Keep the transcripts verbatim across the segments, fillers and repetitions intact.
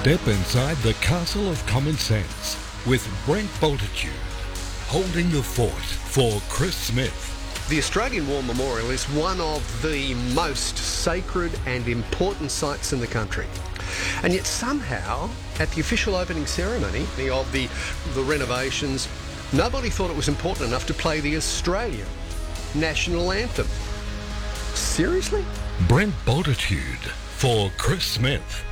Step inside the castle of common sense with Brent Bultitude, holding the fort for Chris Smith. The Australian War Memorial is one of the most sacred and important sites in the country. And yet somehow, at the official opening ceremony of the, the renovations, nobody thought it was important enough to play the Australian national anthem. Seriously? Brent Bultitude for Chris Smith.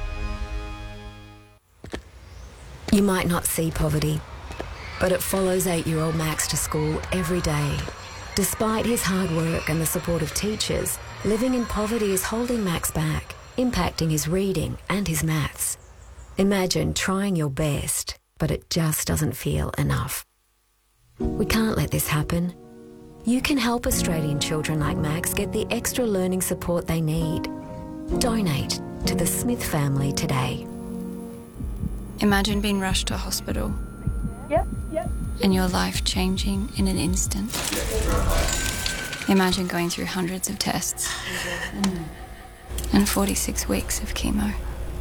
You might not see poverty, but it follows eight-year-old Max to school every day. Despite his hard work and the support of teachers, living in poverty is holding Max back, impacting his reading and his maths. Imagine trying your best, but it just doesn't feel enough. We can't let this happen. You can help Australian children like Max get the extra learning support they need. Donate to the Smith family today. Imagine being rushed to hospital. Yep, yep. And your life changing in an instant. Imagine going through hundreds of tests and forty-six weeks of chemo.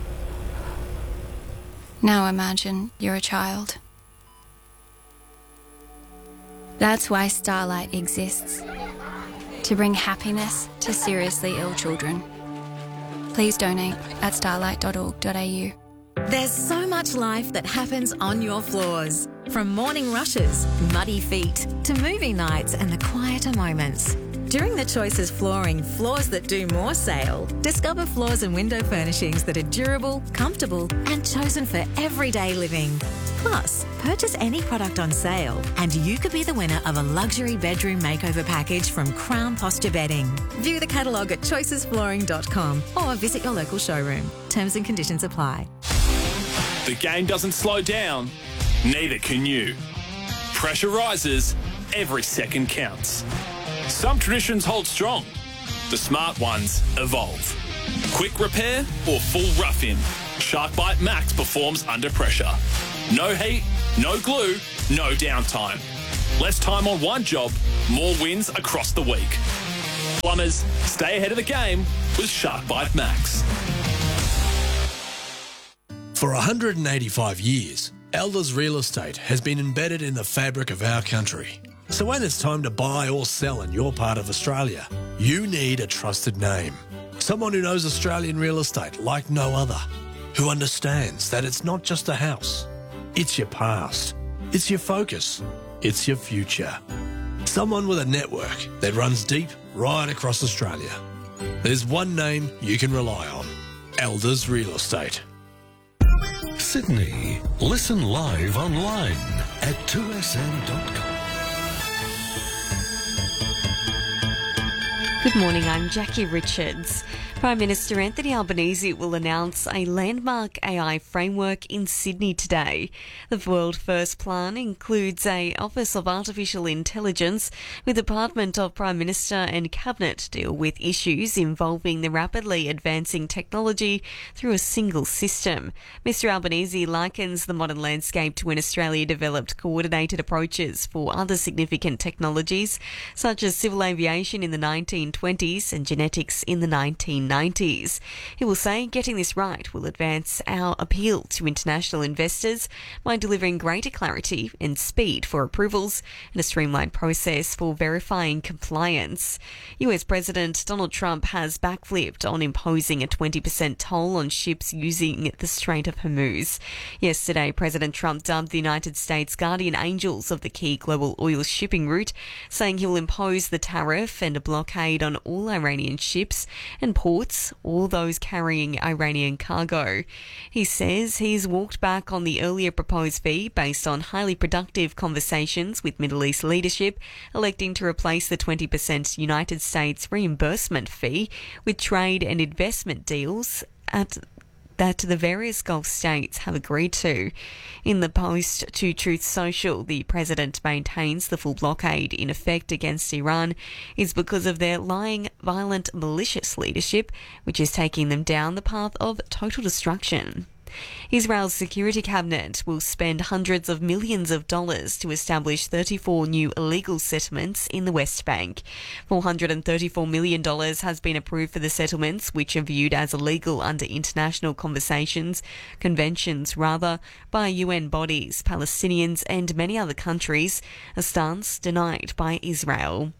Now imagine you're a child. That's why Starlight exists, to bring happiness to seriously ill children. Please donate at starlight dot org dot a u. There's so much life that happens on your floors. From morning rushes, muddy feet, to movie nights and the quieter moments. During the Choices Flooring Floors That Do More sale, discover floors and window furnishings that are durable, comfortable and chosen for everyday living. Plus, purchase any product on sale and you could be the winner of a luxury bedroom makeover package from Crown Posture Bedding. View the catalogue at choices flooring dot com or visit your local showroom. Terms and conditions apply. The game doesn't slow down, neither can you. Pressure rises, every second counts. Some traditions hold strong, the smart ones evolve. Quick repair or full rough-in, SharkBite Max performs under pressure. No heat, no glue, no downtime. Less time on one job, more wins across the week. Plumbers, stay ahead of the game with SharkBite Max. For one hundred eighty-five years, Elders Real Estate has been embedded in the fabric of our country. So when it's time to buy or sell in your part of Australia, you need a trusted name. Someone who knows Australian real estate like no other. Who understands that it's not just a house. It's your past. It's your focus. It's your future. Someone with a network that runs deep right across Australia. There's one name you can rely on. Elders Real Estate. Sydney. Listen live online at two s n dot com. Good morning, I'm Jackie Richards. Prime Minister Anthony Albanese will announce a landmark A I framework in Sydney today. The world-first plan includes a Office of Artificial Intelligence with the Department of Prime Minister and Cabinet to deal with issues involving the rapidly advancing technology through a single system. Mister Albanese likens the modern landscape to when Australia developed coordinated approaches for other significant technologies, such as civil aviation in the nineteen twenties and genetics in the nineteen nineties. He will say getting this right will advance our appeal to international investors by delivering greater clarity and speed for approvals and a streamlined process for verifying compliance. U S President Donald Trump has backflipped on imposing a twenty percent toll on ships using the Strait of Hormuz. Yesterday, President Trump dubbed the United States guardian angels of the key global oil shipping route, saying he will impose the tariff and a blockade on all Iranian ships and ports, all those carrying Iranian cargo. He says he's walked back on the earlier proposed fee based on highly productive conversations with Middle East leadership, electing to replace the twenty percent United States reimbursement fee with trade and investment deals at that the various Gulf states have agreed to. In the post to Truth Social, the president maintains the full blockade in effect against Iran is because of their lying, violent, malicious leadership, which is taking them down the path of total destruction. Israel's Security Cabinet will spend hundreds of millions of dollars to establish thirty-four new illegal settlements in the West Bank. four hundred thirty-four million dollars has been approved for the settlements, which are viewed as illegal under international conversations, conventions rather, by U N bodies, Palestinians and many other countries, a stance denied by Israel.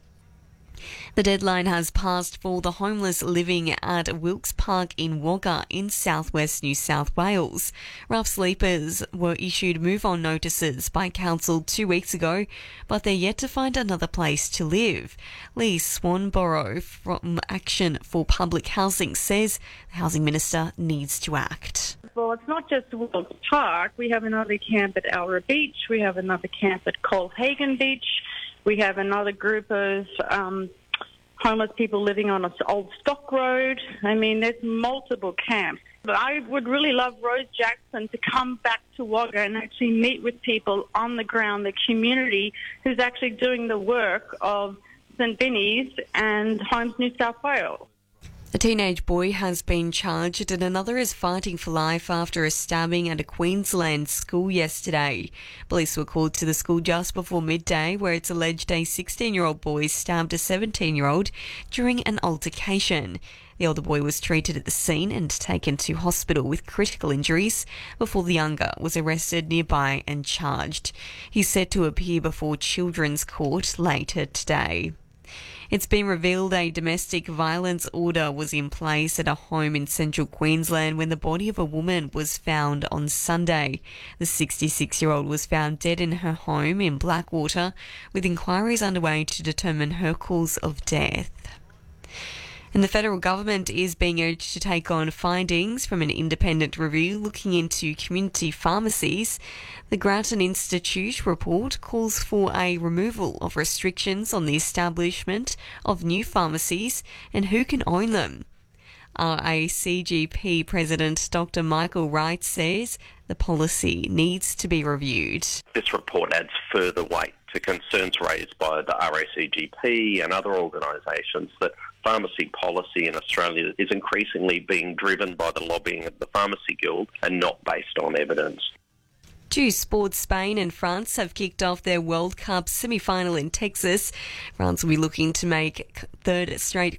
The deadline has passed for the homeless living at Wilkes Park in Wagga in southwest New South Wales. Rough sleepers were issued move-on notices by council two weeks ago, but they're yet to find another place to live. Lee Swanborough from Action for Public Housing says the Housing Minister needs to act. Well, it's not just Wilkes Park. We have another camp at Alra Beach. We have another camp at Colhagen Beach. We have another group of um, homeless people living on an old stock road. I mean, there's multiple camps. But I would really love Rose Jackson to come back to Wagga and actually meet with people on the ground, the community who's actually doing the work of St Vinny's and Homes New South Wales. A teenage boy has been charged and another is fighting for life after a stabbing at a Queensland school yesterday. Police were called to the school just before midday, where it's alleged a sixteen-year-old boy stabbed a seventeen-year-old during an altercation. The older boy was treated at the scene and taken to hospital with critical injuries before the younger was arrested nearby and charged. He's set to appear before Children's Court later today. It's been revealed a domestic violence order was in place at a home in central Queensland when the body of a woman was found on Sunday. The sixty-six-year-old was found dead in her home in Blackwater, with inquiries underway to determine her cause of death. And the federal government is being urged to take on findings from an independent review looking into community pharmacies. The Grattan Institute report calls for a removal of restrictions on the establishment of new pharmacies and who can own them. R A C G P President Doctor Michael Wright says the policy needs to be reviewed. This report adds further weight to concerns raised by the R A C G P and other organisations that pharmacy policy in Australia is increasingly being driven by the lobbying of the Pharmacy Guild and not based on evidence. Two sports, Spain and France have kicked off their World Cup semi-final in Texas. France will be looking to make third straight